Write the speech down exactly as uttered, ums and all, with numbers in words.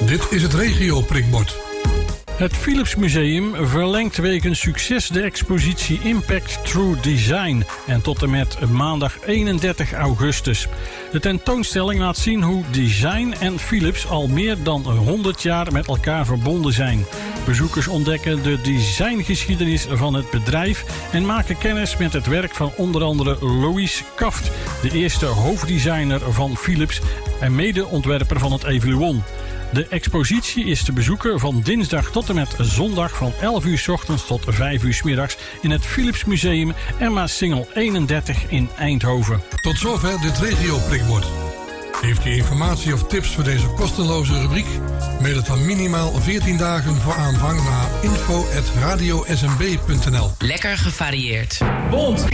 Dit is het regio prikbord. Het Philips Museum verlengt wegens succes de expositie Impact Through Design en tot en met maandag eenendertig augustus. De tentoonstelling laat zien hoe design en Philips al meer dan honderd jaar met elkaar verbonden zijn. Bezoekers ontdekken de designgeschiedenis van het bedrijf en maken kennis met het werk van onder andere Louis Kaft, de eerste hoofddesigner van Philips en medeontwerper van het Evoluon. De expositie is te bezoeken van dinsdag tot en met zondag van elf uur 's ochtends tot vijf uur 's middags in het Philips Museum Emma Singel eenendertig in Eindhoven. Tot zover dit regio prikbord. Heeft u informatie of tips voor deze kostenloze rubriek? Mail het dan minimaal veertien dagen voor aanvang naar info at radio s m b punt n l. Lekker gevarieerd. Bond